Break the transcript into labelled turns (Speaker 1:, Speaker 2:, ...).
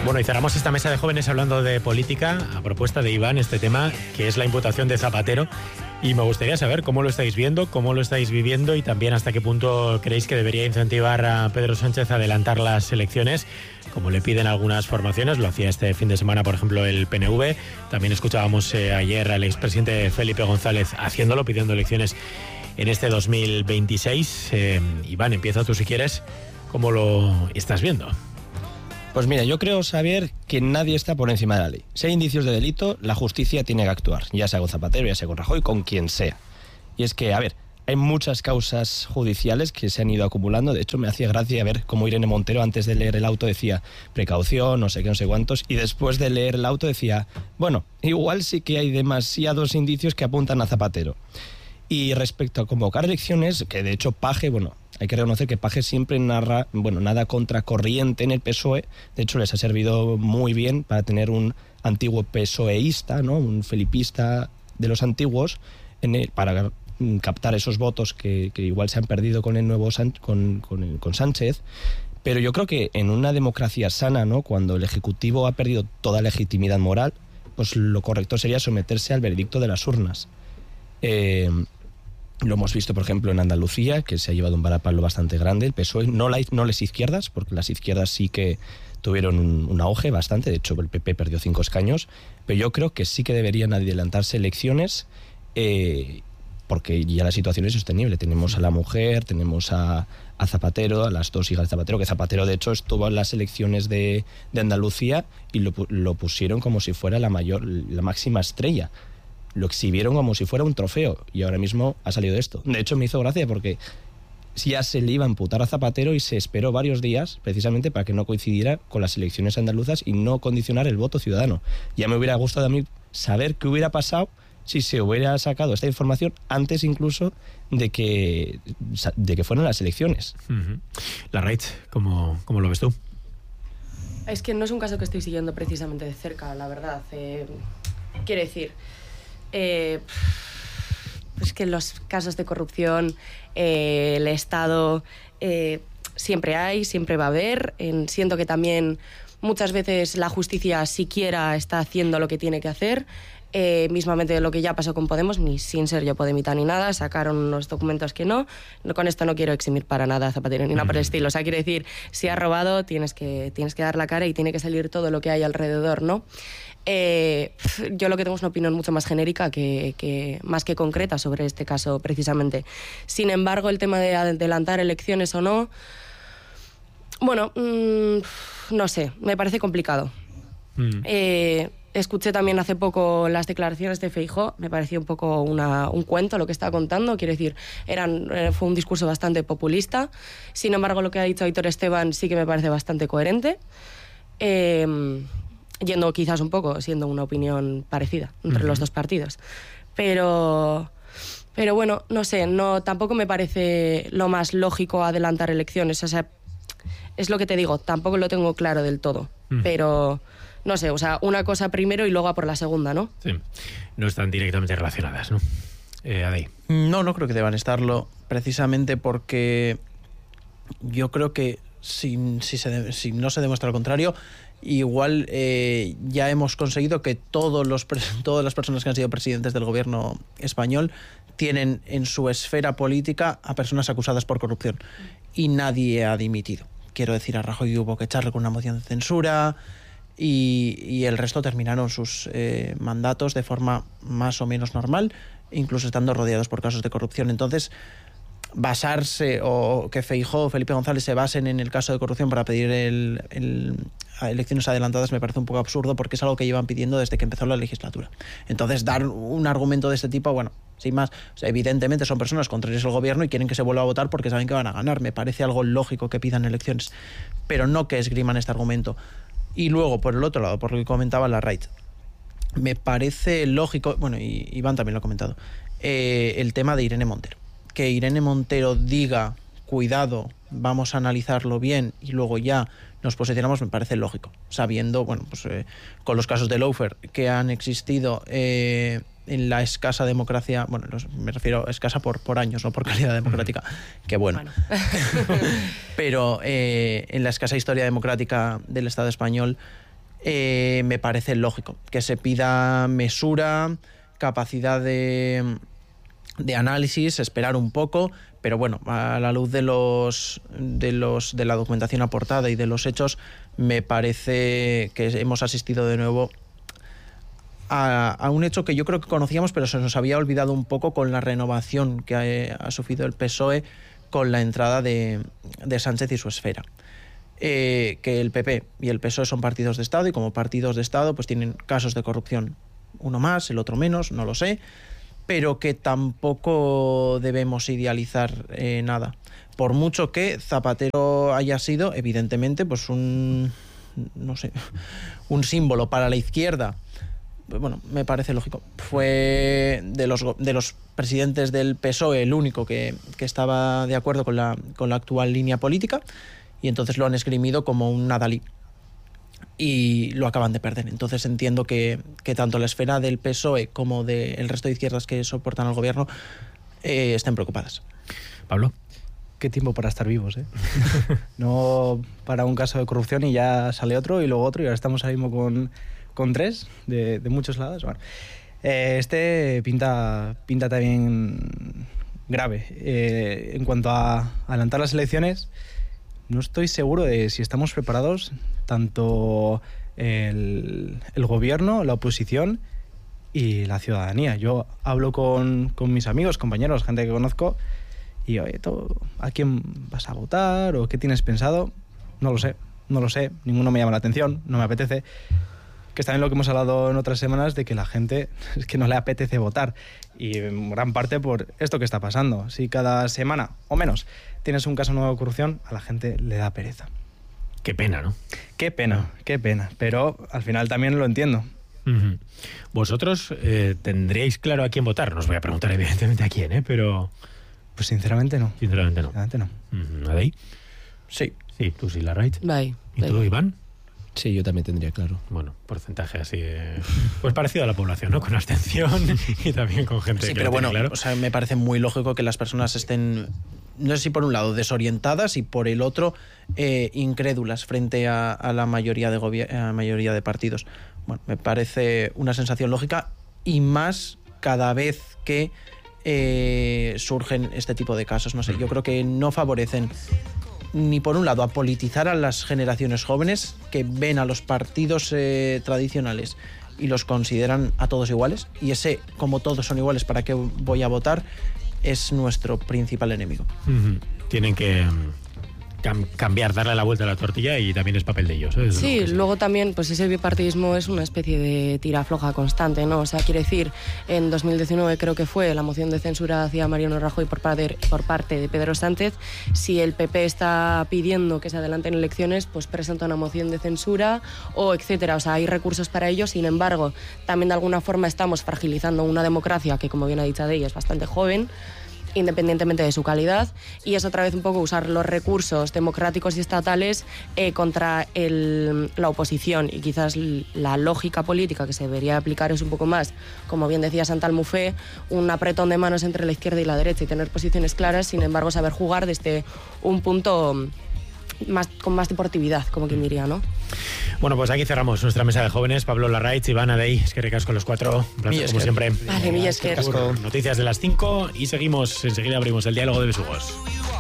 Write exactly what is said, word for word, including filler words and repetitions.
Speaker 1: Bueno, y cerramos esta mesa de jóvenes hablando de política a propuesta de Iván, este tema que es la imputación de Zapatero. Y me gustaría saber cómo lo estáis viendo, cómo lo estáis viviendo y también hasta qué punto creéis que debería incentivar a Pedro Sánchez a adelantar las elecciones, como le piden algunas formaciones. Lo hacía este fin de semana, por ejemplo, el P N V. También escuchábamos eh, ayer al expresidente Felipe González haciéndolo, pidiendo elecciones en este dos mil veintiséis. Eh, Iván, empieza tú si quieres. ¿Cómo lo estás viendo?
Speaker 2: Pues mira, yo creo saber que nadie está por encima de la ley. Si hay indicios de delito, la justicia tiene que actuar, ya sea con Zapatero, ya sea con Rajoy, con quien sea. Y es que, a ver, hay muchas causas judiciales que se han ido acumulando. De hecho, me hacía gracia ver cómo Irene Montero, antes de leer el auto, decía precaución, no sé qué, no sé cuántos, y después de leer el auto decía, bueno, igual sí que hay demasiados indicios que apuntan a Zapatero. Y respecto a convocar elecciones, que de hecho Paje, bueno, hay que reconocer que Paje siempre narra, bueno, nada contracorriente en el P S O E. De hecho, les ha servido muy bien para tener un antiguo PSOEísta, ¿no? Un felipista de los antiguos, en el, para captar esos votos que, que igual se han perdido con el nuevo San, con, con, el, con Sánchez. Pero yo creo que en una democracia sana, ¿no? Cuando el Ejecutivo ha perdido toda legitimidad moral, pues lo correcto sería someterse al veredicto de las urnas. Eh, Lo hemos visto, por ejemplo, en Andalucía, que se ha llevado un varapalo bastante grande. El P S O E, no, la, no las izquierdas, porque las izquierdas sí que tuvieron un, un auge bastante. De hecho, el P P perdió cinco escaños. Pero yo creo que sí que deberían adelantarse elecciones, eh, porque ya la situación es sostenible. Tenemos a la mujer, tenemos a, a Zapatero, a las dos hijas de Zapatero, que Zapatero, de hecho, estuvo en las elecciones de, de Andalucía y lo, lo pusieron como si fuera la mayor, la máxima estrella. Lo exhibieron como si fuera un trofeo y ahora mismo ha salido esto. De hecho, me hizo gracia porque ya se le iba a imputar a Zapatero y se esperó varios días precisamente para que no coincidiera con las elecciones andaluzas y no condicionar el voto ciudadano. Ya me hubiera gustado a mí saber qué hubiera pasado si se hubiera sacado esta información antes incluso de que, de que fueran las elecciones.
Speaker 1: Uh-huh. Larraitz, ¿cómo, ¿cómo lo ves tú?
Speaker 3: Es que no es un caso que estoy siguiendo precisamente de cerca, la verdad. Eh, quiero decir... Eh, pues que los casos de corrupción, eh, el Estado, eh, siempre hay, siempre va a haber. En, siento que también muchas veces la justicia siquiera está haciendo lo que tiene que hacer. Eh, mismamente lo que ya pasó con Podemos, ni sin ser yo podemita ni nada, sacaron unos documentos que no. Con esto no quiero eximir para nada a Zapatero ni nada por el estilo. O sea, quiero decir, si has robado tienes que, tienes que dar la cara y tiene que salir todo lo que hay alrededor, ¿no? Eh, yo lo que tengo es una opinión mucho más genérica que, que más que concreta sobre este caso precisamente. Sin embargo, el tema de adelantar elecciones o no, bueno, mmm, no sé, me parece complicado. Mm. Eh, escuché también hace poco las declaraciones de Feijóo, me pareció un poco una, un cuento lo que estaba contando, quiero decir, eran, fue un discurso bastante populista. Sin embargo, lo que ha dicho Aitor Esteban sí que me parece bastante coherente. Eh, yendo quizás un poco, siendo una opinión parecida entre uh-huh. los dos partidos. Pero, pero bueno, no sé, no, tampoco me parece lo más lógico adelantar elecciones. O sea, es lo que te digo, tampoco lo tengo claro del todo. Uh-huh. Pero, no sé, o sea, una cosa primero y luego a por la segunda, ¿no?
Speaker 1: Sí, no están directamente relacionadas, ¿no? Eh, Adey.
Speaker 4: No, no creo que deban estarlo, precisamente porque yo creo que si, si, se de, si no se demuestra lo contrario, igual eh, ya hemos conseguido que todos los todas las personas que han sido presidentes del gobierno español tienen en su esfera política a personas acusadas por corrupción y nadie ha dimitido. Quiero decir, a Rajoy hubo que echarle con una moción de censura y, y el resto terminaron sus eh, mandatos de forma más o menos normal, incluso estando rodeados por casos de corrupción. Entonces, basarse o que Feijóo o Felipe González se basen en el caso de corrupción para pedir el, el, elecciones adelantadas me parece un poco absurdo porque es algo que llevan pidiendo desde que empezó la legislatura. Entonces, dar un argumento de este tipo, bueno, sin más, o sea, evidentemente son personas contrarias al gobierno y quieren que se vuelva a votar porque saben que van a ganar. Me parece algo lógico que pidan elecciones, pero no que esgriman este argumento. Y luego, por el otro lado, por lo que comentaba Larraitz, me parece lógico, bueno, y Iván también lo ha comentado, eh, el tema de Irene Montero. Que Irene Montero diga, cuidado, vamos a analizarlo bien y luego ya nos posicionamos, me parece lógico, sabiendo, bueno, pues eh, con los casos de Lawfare que han existido eh, en la escasa democracia, bueno, los, me refiero escasa por, por años, no por calidad democrática, que bueno, bueno. pero eh, en la escasa historia democrática del Estado español, eh, me parece lógico que se pida mesura, capacidad de, de análisis, esperar un poco, pero bueno, a la luz de los, de los de la documentación aportada y de los hechos, me parece que hemos asistido de nuevo a, a un hecho que yo creo que conocíamos, pero se nos había olvidado un poco con la renovación que ha, ha sufrido el P S O E con la entrada de, de Sánchez y su esfera. Eh, que el P P y el P S O E son partidos de Estado y como partidos de Estado pues tienen casos de corrupción, uno más, el otro menos, no lo sé, pero que tampoco debemos idealizar eh, nada. Por mucho que Zapatero haya sido, evidentemente, pues un, no sé, un símbolo para la izquierda, bueno, me parece lógico. Fue de los, de los presidentes del P S O E el único que, que estaba de acuerdo con la, con la actual línea política y entonces lo han esgrimido como un adalid. Y lo acaban de perder. Entonces entiendo que, que tanto la esfera del P S O E como del resto de izquierdas que soportan al gobierno eh, estén preocupadas.
Speaker 1: Pablo.
Speaker 5: Qué tiempo para estar vivos, ¿eh? No para un caso de corrupción y ya sale otro y luego otro y ahora estamos ahí mismo con, con tres de, de muchos lados. Bueno, eh, este pinta, pinta también grave. Eh, en cuanto a adelantar las elecciones, no estoy seguro de si estamos preparados, tanto el, el gobierno, la oposición y la ciudadanía. Yo hablo con, con mis amigos, compañeros, gente que conozco, y oye, ¿a quién vas a votar o qué tienes pensado? No lo sé, no lo sé, ninguno me llama la atención, no me apetece. Que es también lo que hemos hablado en otras semanas de que la gente es que no le apetece votar y en gran parte por esto que está pasando. Si cada semana o menos tienes un caso nuevo de corrupción, a la gente le da pereza.
Speaker 1: Qué pena, ¿no?
Speaker 5: Qué pena, qué pena, pero al final también lo entiendo.
Speaker 1: Uh-huh. Vosotros eh, tendríais claro a quién votar. No os voy a preguntar evidentemente a quién, ¿eh? Pero...
Speaker 5: Pues sinceramente no.
Speaker 1: Sinceramente no.
Speaker 5: Sinceramente no.
Speaker 1: Uh-huh. ¿Adey?
Speaker 4: Sí.
Speaker 1: Sí, tú sí, la right.
Speaker 3: Bye.
Speaker 1: ¿Y
Speaker 3: Bye.
Speaker 1: tú, Iván?
Speaker 2: Sí, yo también tendría claro.
Speaker 1: Bueno, porcentaje así, eh, pues parecido a la población, ¿no? Con abstención y también con gente
Speaker 4: Sí,
Speaker 1: que
Speaker 4: pero
Speaker 1: lo tiene
Speaker 4: bueno,
Speaker 1: claro.
Speaker 4: o sea, me parece muy lógico que las personas estén, no sé si por un lado desorientadas y por el otro eh, incrédulas frente a, a la mayoría de gobier- a la mayoría de partidos. Bueno, me parece una sensación lógica y más cada vez que eh, surgen este tipo de casos. No sé, yo creo que no favorecen ni por un lado a politizar a las generaciones jóvenes que ven a los partidos eh, tradicionales y los consideran a todos iguales, y ese como todos son iguales, ¿para qué voy a votar? Es nuestro principal enemigo.
Speaker 1: Uh-huh. Tienen que cam- cambiar, darle la vuelta a la tortilla y también es papel de ellos. ¿eh?
Speaker 3: Sí,
Speaker 1: Luego,
Speaker 3: luego también, pues ese bipartidismo es una especie de tira floja constante, ¿no? O sea, quiere decir, en dos mil diecinueve creo que fue la moción de censura hacia Mariano Rajoy por parte, por parte de Pedro Sánchez. Si el P P está pidiendo que se adelanten elecciones, pues presenta una moción de censura o etcétera. O sea, hay recursos para ello. Sin embargo, también de alguna forma estamos fragilizando una democracia que, como bien ha dicho Adey, es bastante joven, independientemente de su calidad, y es otra vez un poco usar los recursos democráticos y estatales eh, contra el, la oposición, y quizás la lógica política que se debería aplicar es un poco más, como bien decía Chantal Mouffe, un apretón de manos entre la izquierda y la derecha y tener posiciones claras, sin embargo saber jugar desde un punto más, con más deportividad, como quien diría, ¿no?
Speaker 1: bueno, pues aquí cerramos nuestra mesa de jóvenes. Pablo Larraitz, Iván Adey, es que recas con los cuatro. Un placer, como siempre.
Speaker 3: Vale, Milla Esker.
Speaker 1: Noticias de las cinco y seguimos, enseguida abrimos el diálogo de besugos.